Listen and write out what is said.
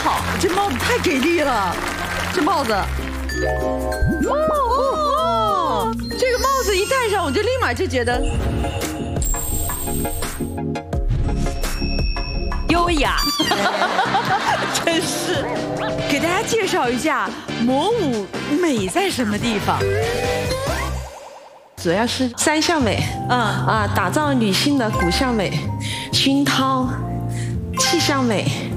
好，这帽子太给力了，这帽子。哦，这个帽子一戴上，我就立马就觉得优雅，真是。给大家介绍一下魔舞美在什么地方。 主要是三项美，打造女性的骨相美、熏陶、气象美。